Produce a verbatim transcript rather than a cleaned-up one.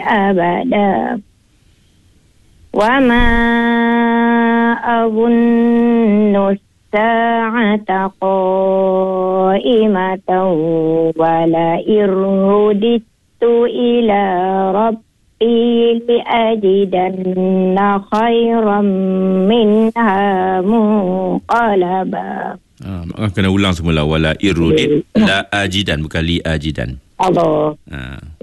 أبدا وما أظن الساعة قائمة ولئن رددت إلى ربي لأجدن خيرا منها منقلبا. Ah, kena ulang semula. Wala irudid la ajidan, bukan li ajidan. Allah. Ah.